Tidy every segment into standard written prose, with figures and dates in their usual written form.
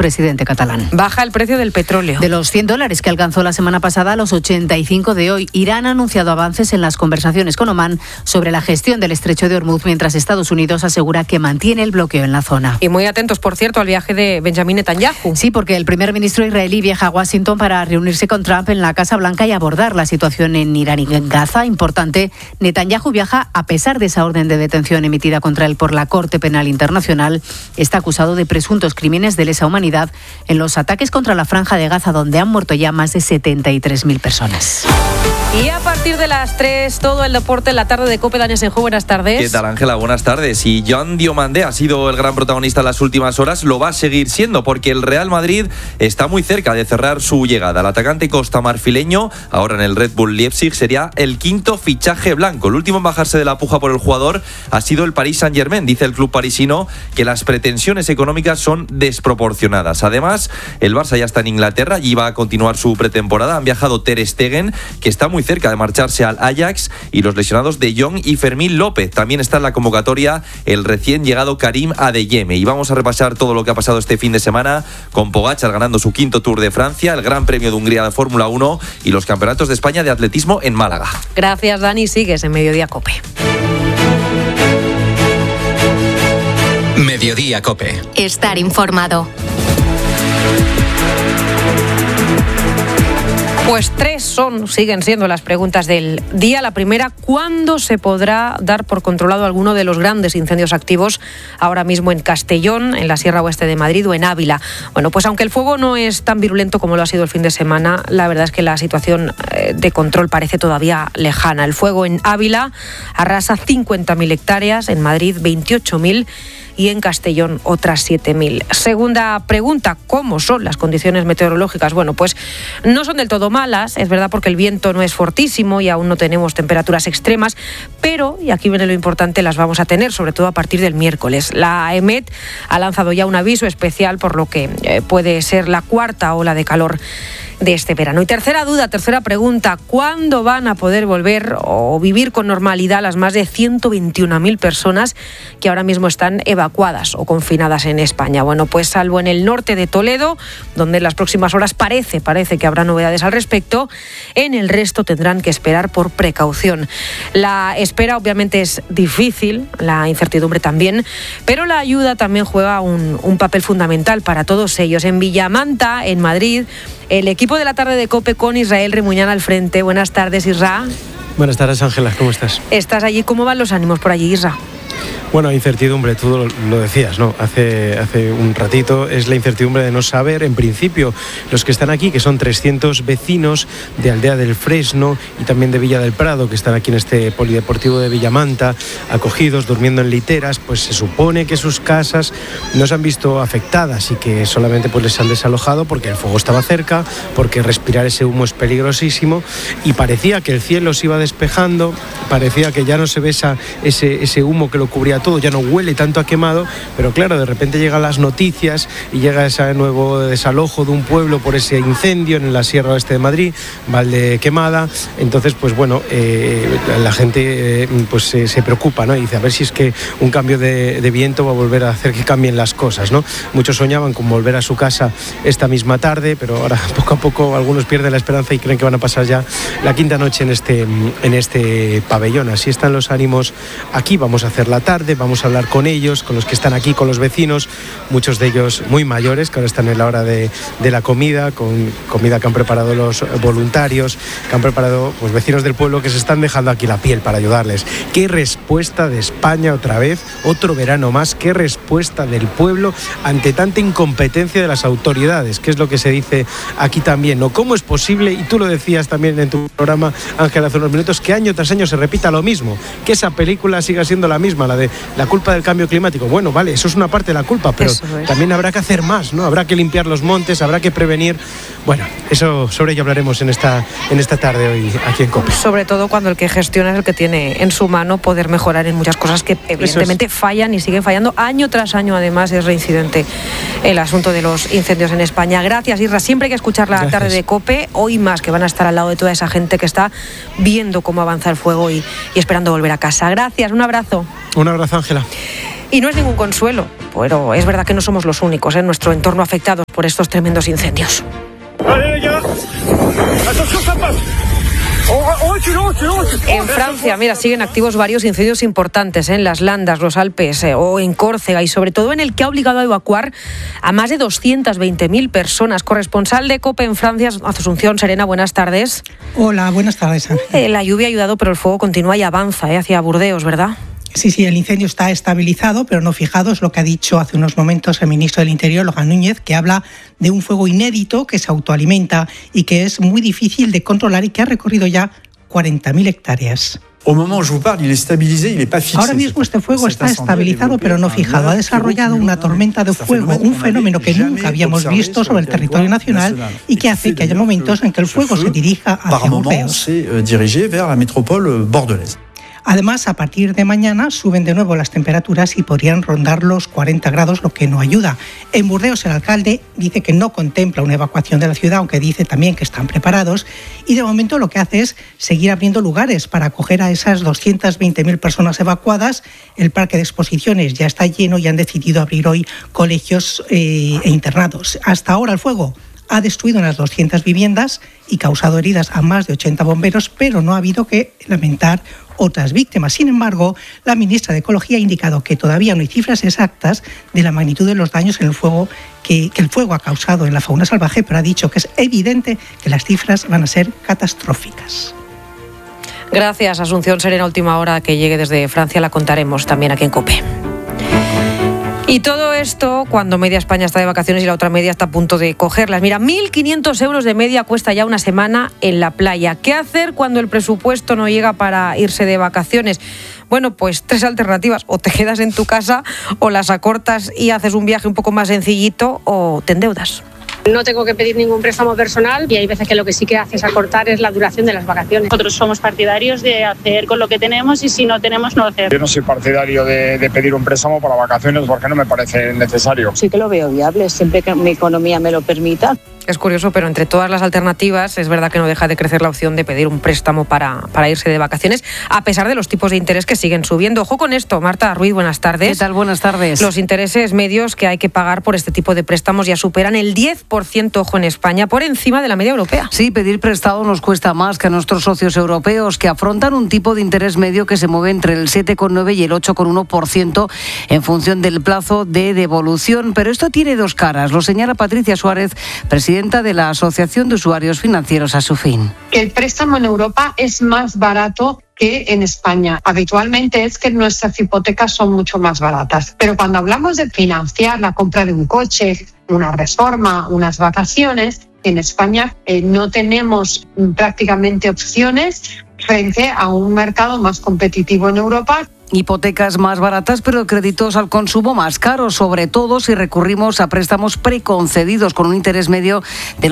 presidente catalán. Baja el precio del petróleo. De los $100 que alcanzó la semana pasada a los 85 de hoy. Irán ha anunciado avances en las conversaciones con Omán sobre la gestión del estrecho de Hormuz, mientras Estados Unidos asegura que mantiene el bloqueo en la zona. Y muy atentos, por cierto, al viaje de Benjamin Netanyahu. Sí, porque el primer ministro israelí viaja a Washington para reunirse con Trump en la Casa Blanca y abordar la situación en Irán y en Gaza. Importante, Netanyahu viaja a pesar de esa orden de detención emitida contra él por la Corte Penal Internacional. Está acusado de presuntos crímenes de lesa humanidad en los ataques contra la Franja de Gaza, donde han muerto ya más de 73.000 personas. Y a partir de las 3, todo el deporte en la tarde de COPE. Dani Asenjo, buenas tardes. ¿Qué tal, Ángela? Buenas tardes. Y Joan Diomandé ha sido el gran protagonista en las últimas horas, lo va a seguir siendo, porque el Real Madrid está muy cerca de cerrar su llegada. El atacante costamarfileño, ahora en el Red Bull Leipzig, sería el quinto fichaje blanco. El último en bajarse de la puja por el jugador ha sido el Paris Saint-Germain. Dice el club parisino que las pretensiones económicas son desproporcionadas. Además, el Barça ya está en Inglaterra y va a continuar su pretemporada. Han viajado Ter Stegen, que está muy cerca de marcharse al Ajax, y los lesionados De Jong y Fermín López. También está en la convocatoria el recién llegado Karim Adeyemi. Y vamos a repasar todo lo que ha pasado este fin de semana con Pogačar ganando su quinto Tour de Francia, el Gran Premio de Hungría de Fórmula 1 y los campeonatos de España de atletismo en Málaga. Gracias, Dani. Sigues en Mediodía COPE. Mediodía COPE. Estar informado. Pues 3 siguen siendo las preguntas del día. La primera, ¿cuándo se podrá dar por controlado alguno de los grandes incendios activos ahora mismo en Castellón, en la Sierra Oeste de Madrid o en Ávila? Bueno, pues aunque el fuego no es tan virulento como lo ha sido el fin de semana, la verdad es que la situación de control parece todavía lejana. El fuego en Ávila arrasa 50.000 hectáreas, en Madrid 28.000 y en Castellón otras 7.000. Segunda pregunta, ¿cómo son las condiciones meteorológicas? Bueno, pues no son del todo malas, es verdad, porque el viento no es fortísimo y aún no tenemos temperaturas extremas, pero, y aquí viene lo importante, las vamos a tener, sobre todo a partir del miércoles. La EMET ha lanzado ya un aviso especial por lo que puede ser la cuarta ola de calor de este verano. Y tercera pregunta, ¿cuándo van a poder volver o vivir con normalidad las más de 121.000 personas que ahora mismo están evacuadas o confinadas en España? Bueno, pues salvo en el norte de Toledo, donde en las próximas horas parece que habrá novedades al respecto, en el resto tendrán que esperar por precaución. La espera obviamente es difícil, la incertidumbre también, pero la ayuda también juega un papel fundamental para todos ellos. En Villamanta, en Madrid, el equipo de la tarde de COPE con Israel Remuñán al frente. Buenas tardes, Isra. Buenas tardes, Ángela, ¿cómo estás? ¿Estás allí? ¿Cómo van los ánimos por allí, Isra? Bueno, incertidumbre, tú lo decías, ¿no? Hace un ratito, es la incertidumbre de no saber, en principio, los que están aquí, que son 300 vecinos de Aldea del Fresno y también de Villa del Prado, que están aquí en este polideportivo de Villamanta, acogidos, durmiendo en literas, pues se supone que sus casas no se han visto afectadas y que solamente pues les han desalojado porque el fuego estaba cerca, porque respirar ese humo es peligrosísimo, y parecía que el cielo se iba despejando, parecía que ya no se ve ese humo que lo cubría todo, ya no huele tanto a quemado, pero claro, de repente llegan las noticias y llega ese nuevo desalojo de un pueblo por ese incendio en la Sierra Oeste de Madrid, Valdequemada. Entonces, pues bueno, la gente pues se preocupa, ¿no? Y dice, a ver si es que un cambio de viento va a volver a hacer que cambien las cosas, ¿no? Muchos soñaban con volver a su casa esta misma tarde, pero ahora poco a poco algunos pierden la esperanza y creen que van a pasar ya la quinta noche en este pabellón. Así están los ánimos aquí. Vamos a hacer la tarde, vamos a hablar con ellos, con los que están aquí, con los vecinos, muchos de ellos muy mayores, que ahora están en la hora de la comida, con comida que han preparado los voluntarios, que han preparado pues vecinos del pueblo que se están dejando aquí la piel para ayudarles. Qué respuesta de España otra vez, otro verano más, qué respuesta del pueblo ante tanta incompetencia de las autoridades, que es lo que se dice aquí también, ¿no? ¿Cómo es posible, y tú lo decías también en tu programa, Ángel, hace unos minutos, que año tras año se repita lo mismo, que esa película siga siendo la misma, la de la culpa del cambio climático? Bueno, vale, eso es una parte de la culpa, pero también habrá que hacer más, ¿no? Habrá que limpiar los montes, habrá que prevenir. Bueno, eso, sobre ello hablaremos en esta tarde hoy aquí en COPE. Sobre todo cuando el que gestiona es el que tiene en su mano poder mejorar en muchas cosas que evidentemente fallan y siguen fallando. Año tras año, además, es reincidente el asunto de los incendios en España. Gracias, Isra. Siempre hay que escuchar la tarde de COPE, hoy más, que van a estar al lado de toda esa gente que está viendo cómo avanza el fuego y esperando volver a casa. Gracias, un abrazo. Un abrazo, Ángela. Y no es ningún consuelo, pero es verdad que no somos los únicos en nuestro entorno afectados por estos tremendos incendios. En Francia, mira, siguen activos varios incendios importantes en las Landas, los Alpes o en Córcega, y sobre todo en el que ha obligado a evacuar a más de 220.000 personas. Corresponsal de COPE en Francia, Asunción Serena, buenas tardes. Hola, buenas tardes, Ángel. La lluvia ha ayudado, pero el fuego continúa y avanza hacia Burdeos, ¿verdad? Sí, el incendio está estabilizado, pero no fijado, es lo que ha dicho hace unos momentos el ministro del Interior, Logan Núñez, que habla de un fuego inédito que se autoalimenta y que es muy difícil de controlar y que ha recorrido ya 40.000 hectáreas. Ahora mismo este fuego está estabilizado pero no fijado. Ha desarrollado una tormenta de fuego, un fenómeno que nunca habíamos visto sobre el territorio nacional y que hace que haya momentos en que el fuego se dirija hacia Burdeos. Además, a partir de mañana suben de nuevo las temperaturas y podrían rondar los 40 grados, lo que no ayuda. En Burdeos el alcalde dice que no contempla una evacuación de la ciudad, aunque dice también que están preparados. Y de momento lo que hace es seguir abriendo lugares para acoger a esas 220.000 personas evacuadas. El parque de exposiciones ya está lleno y han decidido abrir hoy colegios e internados. Hasta ahora el fuego ha destruido unas 200 viviendas y causado heridas a más de 80 bomberos, pero no ha habido que lamentar otras víctimas. Sin embargo, la ministra de Ecología ha indicado que todavía no hay cifras exactas de la magnitud de los daños en el fuego que el fuego ha causado en la fauna salvaje, pero ha dicho que es evidente que las cifras van a ser catastróficas. Gracias, Asunción Serena. Última hora que llegue desde Francia la contaremos también aquí en COPE. Y todo esto cuando media España está de vacaciones y la otra media está a punto de cogerlas. Mira, 1.500 euros de media cuesta ya una semana en la playa. ¿Qué hacer cuando el presupuesto no llega para irse de vacaciones? Bueno, pues 3 alternativas. O te quedas en tu casa, o las acortas y haces un viaje un poco más sencillito, o te endeudas. No tengo que pedir ningún préstamo personal y hay veces que lo que sí que hace es acortar es la duración de las vacaciones. Nosotros somos partidarios de hacer con lo que tenemos y si no tenemos, no hacer. Yo no soy partidario de pedir un préstamo para vacaciones porque no me parece necesario. Sí que lo veo viable, siempre que mi economía me lo permita. Es curioso, pero entre todas las alternativas es verdad que no deja de crecer la opción de pedir un préstamo para irse de vacaciones, a pesar de los tipos de interés que siguen subiendo. Ojo con esto, Marta Ruiz, buenas tardes. ¿Qué tal? Buenas tardes. Los intereses medios que hay que pagar por este tipo de préstamos ya superan el 10%, ojo, en España, por encima de la media europea. Sí, pedir prestado nos cuesta más que a nuestros socios europeos, que afrontan un tipo de interés medio que se mueve entre el 7,9 y el 8,1% en función del plazo de devolución. Pero esto tiene dos caras, lo señala Patricia Suárez, presidenta de la Asociación de Usuarios Financieros Asufin. Que el préstamo en Europa es más barato que en España. Habitualmente es que nuestras hipotecas son mucho más baratas. Pero cuando hablamos de financiar la compra de un coche, una reforma, unas vacaciones, en España no tenemos prácticamente opciones frente a un mercado más competitivo en Europa. Hipotecas más baratas, pero créditos al consumo más caros, sobre todo si recurrimos a préstamos preconcedidos con un interés medio del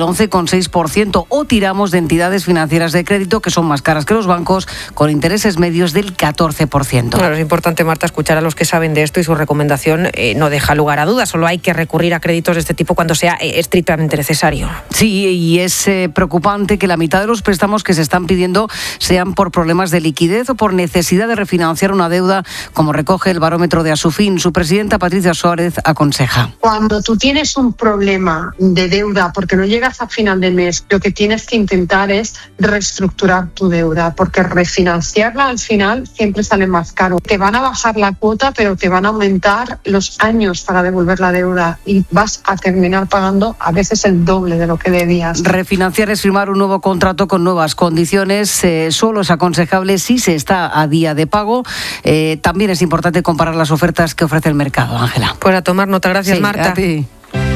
11,6% o tiramos de entidades financieras de crédito que son más caras que los bancos con intereses medios del 14%. Claro, es importante, Marta, escuchar a los que saben de esto y su recomendación no deja lugar a dudas. Solo hay que recurrir a créditos de este tipo cuando sea estrictamente necesario. Sí, y es preocupante que la mitad de los préstamos que se están pidiendo sean por problemas de liquidez o por necesidad de refinanciar una deuda, como recoge el barómetro de Asufin. Su presidenta Patricia Suárez aconseja: cuando tú tienes un problema de deuda porque no llegas a final de mes, lo que tienes que intentar es reestructurar tu deuda, porque refinanciarla al final siempre sale más caro. Te van a bajar la cuota, pero te van a aumentar los años para devolver la deuda y vas a terminar pagando a veces el doble de lo que debías. Refinanciar es firmar un nuevo contrato con nuevas condiciones. Solo es aconsejable si se está a día de pago. También es importante comparar las ofertas que ofrece el mercado, Ángela. Pues a tomar nota. Gracias, sí, Marta. A ti.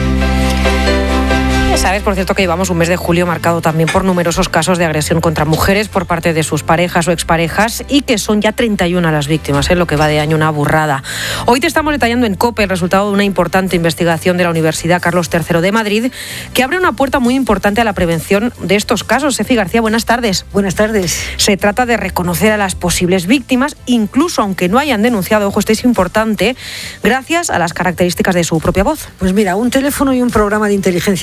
Sabes, por cierto, que llevamos un mes de julio marcado también por numerosos casos de agresión contra mujeres por parte de sus parejas o exparejas y que son ya 31 las víctimas, lo que va de año, una burrada. Hoy te estamos detallando en COPE el resultado de una importante investigación de la Universidad Carlos III de Madrid que abre una puerta muy importante a la prevención de estos casos. Sefi García, buenas tardes. Buenas tardes. Se trata de reconocer a las posibles víctimas, incluso aunque no hayan denunciado, ojo, esto es importante, gracias a las características de su propia voz. Pues mira, un teléfono y un programa de inteligencia artificial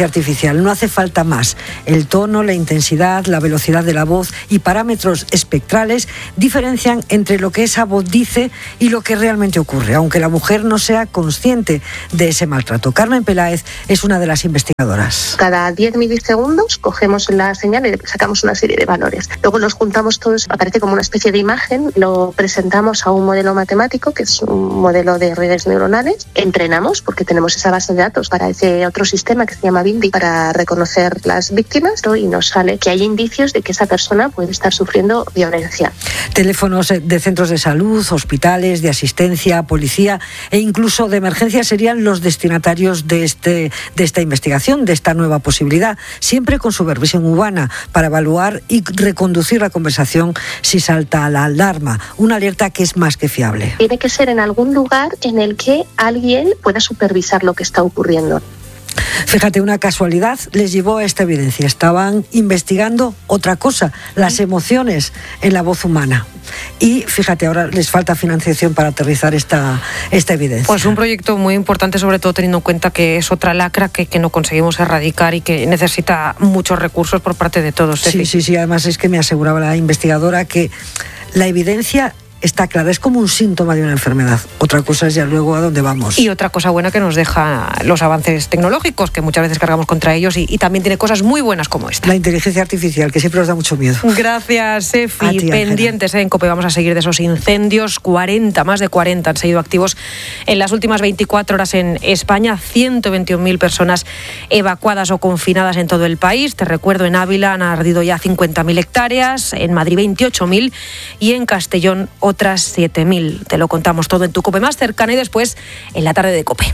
artificial. No hace falta más. El tono, la intensidad, la velocidad de la voz y parámetros espectrales diferencian entre lo que esa voz dice y lo que realmente ocurre, aunque la mujer no sea consciente de ese maltrato. Carmen Peláez es una de las investigadoras. Cada 10 milisegundos cogemos la señal y sacamos una serie de valores. Luego los juntamos todos, aparece como una especie de imagen, lo presentamos a un modelo matemático, que es un modelo de redes neuronales. Entrenamos, porque tenemos esa base de datos para ese otro sistema que se llama Bindi, para reconocer las víctimas, ¿no? Y nos sale que hay indicios de que esa persona puede estar sufriendo violencia. Teléfonos de centros de salud, hospitales, de asistencia, policía e incluso de emergencia serían los destinatarios de esta investigación, de esta nueva posibilidad, siempre con supervisión humana para evaluar y reconducir la conversación si salta la alarma. Una alerta que es más que fiable. Tiene que ser en algún lugar en el que alguien pueda supervisar lo que está ocurriendo. Fíjate, una casualidad les llevó a esta evidencia. Estaban investigando otra cosa, las emociones en la voz humana. Y fíjate, ahora les falta financiación para aterrizar esta evidencia. Pues un proyecto muy importante, sobre todo teniendo en cuenta que es otra lacra que no conseguimos erradicar y que necesita muchos recursos por parte de todos. Sí, además es que me aseguraba la investigadora que la evidencia está clara, es como un síntoma de una enfermedad. Otra cosa es ya luego a dónde vamos. Y otra cosa buena que nos deja los avances tecnológicos, que muchas veces cargamos contra ellos, y también tiene cosas muy buenas como esta. La inteligencia artificial, que siempre nos da mucho miedo. Gracias, Efi. Pendientes en COPE, vamos a seguir de esos incendios. Más de 40 han sido activos en las últimas 24 horas en España. 121.000 personas evacuadas o confinadas en todo el país. Te recuerdo, en Ávila han ardido ya 50.000 hectáreas, en Madrid 28.000 y en Castellón otras 7.000. Te lo contamos todo en tu COPE más cercana y después en la tarde de COPE.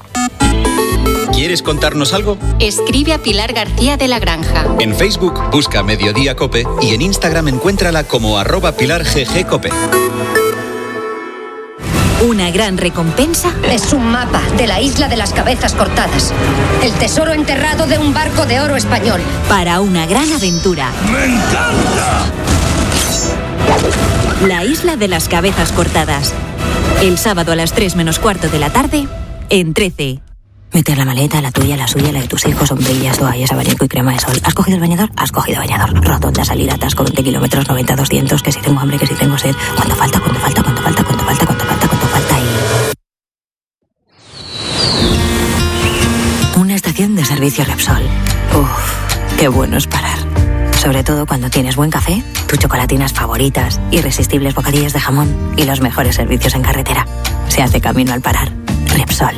¿Quieres contarnos algo? Escribe a Pilar García de la Granja. En Facebook busca Mediodía COPE y en Instagram encuéntrala como @PilarGGCOPE. Una gran recompensa es un mapa de la isla de las cabezas cortadas. El tesoro enterrado de un barco de oro español. Para una gran aventura. ¡Me encanta! La isla de las cabezas cortadas. El sábado a las 3 menos cuarto de la tarde, en 13. Meter la maleta, la tuya, la suya, la de tus hijos, sombrillas, toallas, abanico y crema de sol. ¿Has cogido el bañador? Has cogido bañador. Rotonda, salida, atasco, 20 kilómetros, 90, 200, que si tengo hambre, que si tengo sed. ¿Cuánto falta? ¿Cuánto falta? ¿Cuánto falta? ¿Cuánto falta? ¿Cuánto falta? ¿Cuánto falta? Y... una estación de servicio Repsol. Uf, qué bueno es parar. Sobre todo cuando tienes buen café, tus chocolatinas favoritas, irresistibles bocadillos de jamón y los mejores servicios en carretera. Se hace camino al parar. Repsol.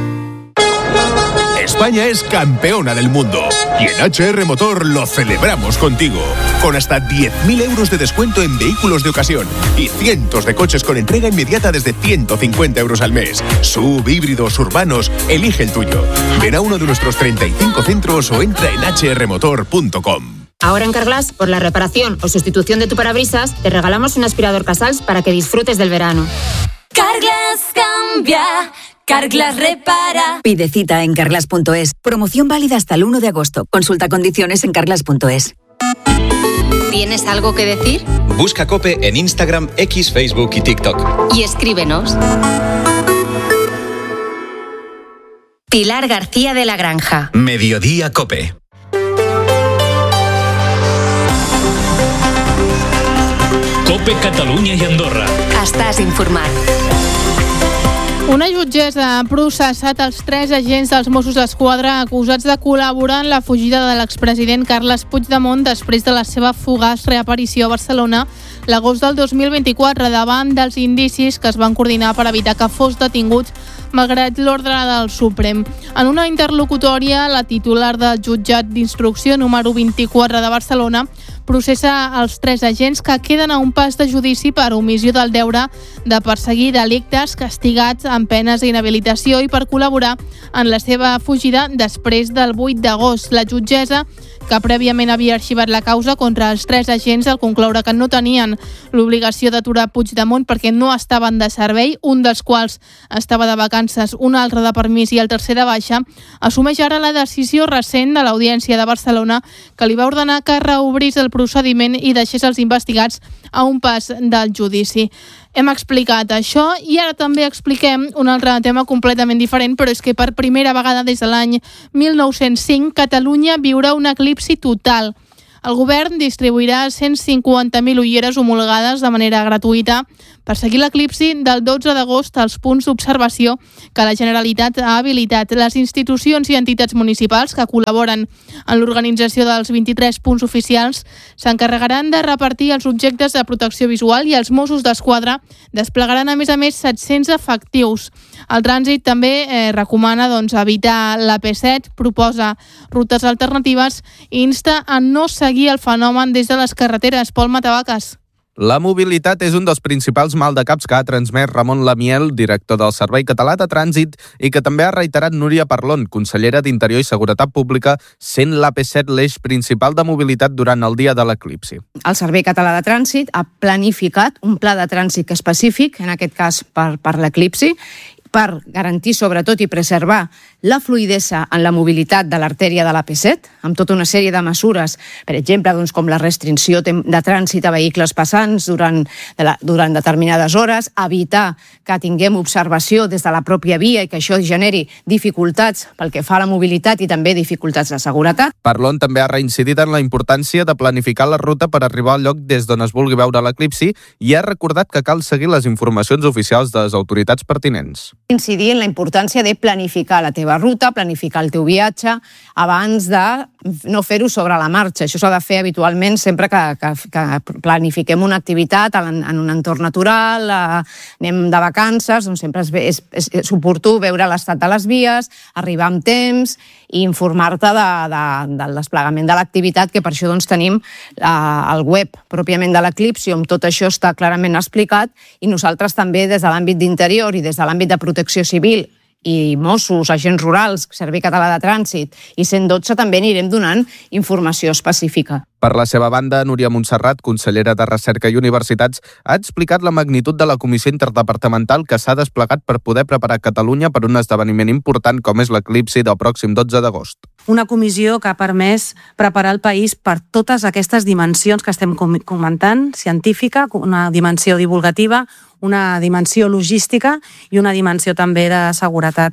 España es campeona del mundo y en HR Motor lo celebramos contigo. Con hasta 10.000 euros de descuento en vehículos de ocasión y cientos de coches con entrega inmediata desde 150 euros al mes. SUV, híbridos, urbanos, elige el tuyo. Ven a uno de nuestros 35 centros o entra en hrmotor.com. Ahora en Carglass, por la reparación o sustitución de tu parabrisas, te regalamos un aspirador Casals para que disfrutes del verano. Carglass cambia, Carglass repara. Pide cita en carglass.es. Promoción válida hasta el 1 de agosto. Consulta condiciones en carglass.es. ¿Tienes algo que decir? Busca COPE en Instagram, X, Facebook y TikTok. Y escríbenos. Pilar García de la Granja. Mediodía COPE. COPE Catalunya i Andorra. Estàs informat. Una jutgessa ha processat els 3 agents dels Mossos d'Esquadra acusats de col·laborar en la fugida de l'expresident Carles Puigdemont després de la seva fugaç reaparició a Barcelona l'agost del 2024 davant dels indicis que es van coordinar per evitar que fos detingut malgrat l'ordre del Suprem. En una interlocutòria, la titular del jutjat d'instrucció número 24 de Barcelona processa els 3 agents que queden a un pas de judici per omissió del deure de perseguir delictes castigats amb penes d'inhabilitació i per col·laborar en la seva fugida després del 8 d'agost. La jutgessa, que prèviament havia arxivat la causa contra els 3 agents al concloure que no tenien l'obligació d'aturar Puigdemont perquè no estaven de servei, un dels quals estava de vacances, un altre de permís i el tercer de baixa, assumeix ara la decisió recent de l'Audiència de Barcelona que li va ordenar que reobrís el procediment i deixés els investigats a un pas del judici. Hem explicat això i ara també expliquem un altre tema completament diferent, però és que per primera vegada des de l'any 1905 Catalunya viurà un eclipsi total. El govern distribuirà 150.000 ulleres homologades de manera gratuïta per seguir l'eclipsi del 12 d'agost als punts d'observació que la Generalitat ha habilitat. Les institucions i entitats municipals que col·laboren en l'organització dels 23 punts oficials s'encarregaran de repartir els objectes de protecció visual i els Mossos d'Esquadra desplegaran a més 700 efectius. El trànsit també recomana evitar l'AP7, proposa rutes alternatives i insta a no seguir el fenomen des de les carreteres. Pol Matavaques. La mobilitat és un dels principals maldecaps que ha transmès Ramon Lamiel, director del Servei Català de Trànsit, i que també ha reiterat Núria Parlon, consellera d'Interior i Seguretat Pública, sent l'AP7 l'eix principal de mobilitat durant el dia de l'eclipsi. El Servei Català de Trànsit ha planificat un pla de trànsit específic, en aquest cas per l'eclipsi, per garantir sobretot i preservar la fluïdesa en la mobilitat de l'artèria de l'AP7, amb tota una sèrie de mesures, per exemple, com la restricció de trànsit a vehicles passants durant determinades hores, evitar que tinguem observació des de la pròpia via i que això generi dificultats pel que fa a la mobilitat i també dificultats de seguretat. Parlon també ha reincidit en la importància de planificar la ruta per arribar al lloc des d'on es vulgui veure l'eclipsi i ha recordat que cal seguir les informacions oficials de les autoritats pertinents. Incidir en la importància de planificar la teva ruta, planificar el teu viatge, abans de no fer-ho sobre la marxa. Això s'ha de fer habitualment sempre que planifiquem una activitat en un entorn natural, anem de vacances, doncs sempre és oportú veure l'estat de les vies, arribar amb temps i informar-te del desplegament de l'activitat, que per això tenim el web pròpiament de l'eclipsi, on tot això està clarament explicat, i nosaltres també des de l'àmbit d'Interior i des de l'àmbit de Protecció Civil i Mossos, agents rurals, Servei Català de Trànsit i 112 també anirem donant informació específica. Per la seva banda, Núria Montserrat, consellera de Recerca i Universitats, ha explicat la magnitud de la comissió interdepartamental que s'ha desplegat per poder preparar Catalunya per un esdeveniment important com és l'eclipsi del pròxim 12 d'agost. Una comissió que ha permès preparar el país per totes aquestes dimensions que estem comentant, científica, una dimensió divulgativa, una dimensió logística i una dimensió també de seguretat.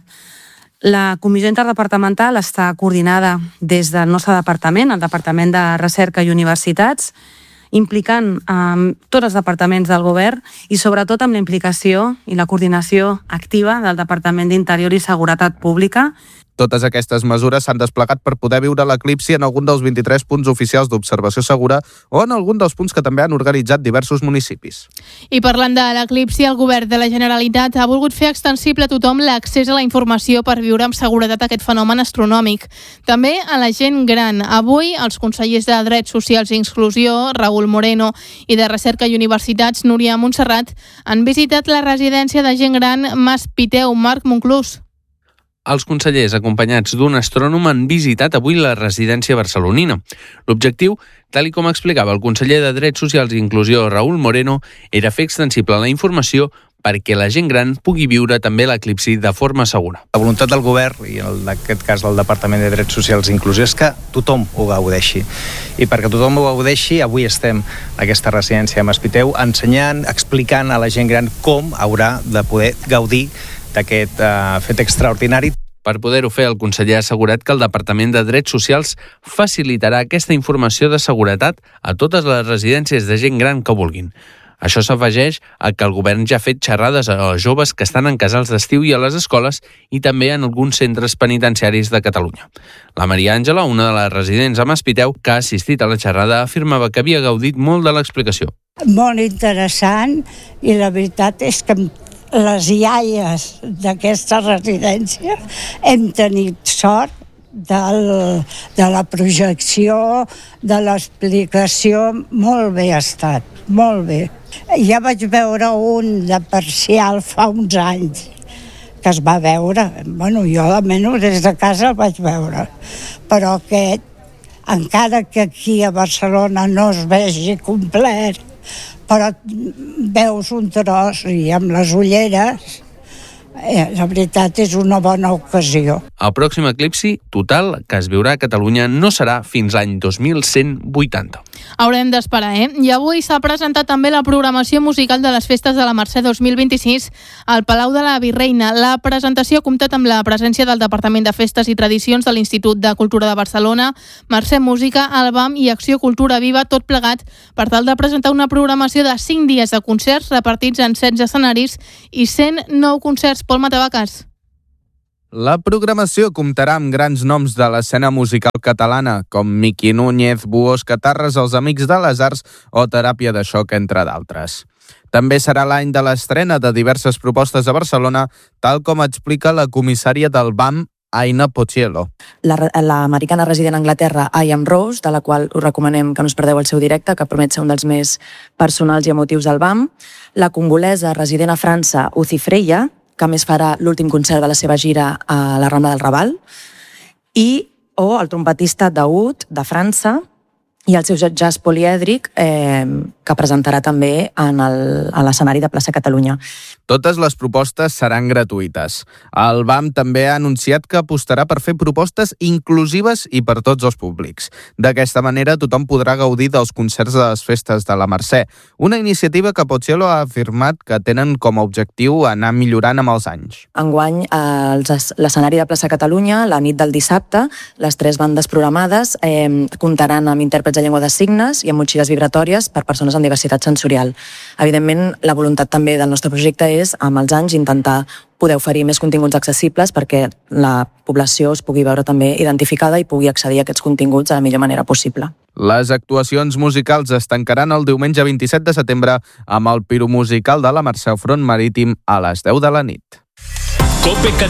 La comissió interdepartamental està coordinada des del nostre departament, el Departament de Recerca i Universitats, implicant tots els departaments del govern i sobretot amb la implicació i la coordinació activa del Departament d'Interior i Seguretat Pública. Totes aquestes mesures s'han desplegat per poder viure l'eclipsi en algun dels 23 punts oficials d'observació segura o en algun dels punts que també han organitzat diversos municipis. I parlant de l'eclipsi, el govern de la Generalitat ha volgut fer extensible a tothom l'accés a la informació per viure amb seguretat aquest fenomen astronòmic. També a la gent gran. Avui, els consellers de Drets Socials i Inclusió, Raül Moreno, i de Recerca i Universitats, Núria Montserrat, han visitat la residència de gent gran Mas Piteu. Marc Monclús. Els consellers, acompanyats d'un astrònom, han visitat avui la residència barcelonina. L'objectiu, tal com explicava el conseller de Drets Socials i Inclusió, Raül Moreno, era fer extensible la informació perquè la gent gran pugui viure també l'eclipsi de forma segura. La voluntat del govern, i en aquest cas del Departament de Drets Socials i Inclusió, és que tothom ho gaudeixi. I perquè tothom ho gaudeixi, avui estem a aquesta residència de Mas Piteu ensenyant, explicant a la gent gran com haurà de poder gaudir d'aquest fet extraordinari. Per poder-ho fer, el conseller ha assegurat que el Departament de Drets Socials facilitarà aquesta informació de seguretat a totes les residències de gent gran que vulguin. Això s'afegeix a que el govern ja ha fet xerrades a joves que estan en casals d'estiu i a les escoles i també en alguns centres penitenciaris de Catalunya. La Maria Àngela, una de les residents a Mas Piteu, que ha assistit a la xerrada, afirmava que havia gaudit molt de l'explicació. Molt interessant, i la veritat és que les iaies d'aquesta residència hem tenit sort de la projecció, de l'explicació. Molt bé ha estat, molt bé. Ja vaig veure un de parcial fa uns anys que es va veure. Bueno, jo almenys des de casa el vaig veure. Però aquest, encara que aquí a Barcelona no es vegi complet, però veus un tros i amb les ulleres, la veritat és una bona ocasió. El pròxim eclipsi total que es viurà a Catalunya no serà fins l'any 2180. Haurem d'esperar, I avui s'ha presentat també la programació musical de les festes de la Mercè 2026 al Palau de la Virreina. La presentació ha comptat amb la presència del Departament de Festes i Tradicions de l'Institut de Cultura de Barcelona, Mercè Música, el BAM i Acció Cultura Viva, tot plegat per tal de presentar una programació de 5 dies de concerts repartits en 16 escenaris i 109 concerts. Pol Matavacas. La programació comptarà amb grans noms de l'escena musical catalana, com Miqui Núñez, Buhos Catarres, Els Amics de les Arts o Teràpia de Xoc, entre d'altres. També serà l'any de l'estrena de diverses propostes a Barcelona, tal com explica la comissària del BAM, Aina Pochiello. L'americana resident a Anglaterra, I Am Rose, de la qual us recomanem que no us perdeu el seu directe, que promet ser un dels més personals i emotius del BAM. La congolesa resident a França, Uzi Freya, que a més farà l'últim concert de la seva gira a la Rambla del Raval, o el trompetista Daoud, de França, i el seu jazz polièdric, que presentarà també a l'escenari de Plaça Catalunya. Totes les propostes seran gratuïtes. El BAM també ha anunciat que apostarà per fer propostes inclusives i per tots els públics. D'aquesta manera, tothom podrà gaudir dels concerts de les festes de la Mercè, una iniciativa que Pochiello ha afirmat que tenen com a objectiu anar millorant amb els anys. Enguany, l'escenari de Plaça Catalunya, la nit del dissabte, les 3 bandes programades comptaran amb intèrprets de llengua de signes i amb motxilles vibratòries per persones amb diversitat sensorial. Evidentment, la voluntat també del nostre projecte és, amb els anys, intentar poder oferir més continguts accessibles perquè la població es pugui veure també identificada i pugui accedir a aquests continguts de la millor manera possible. Les actuacions musicals es tancaran el diumenge 27 de setembre amb el piromusical de la Mercè al Front Marítim a les 10 de la nit. COPE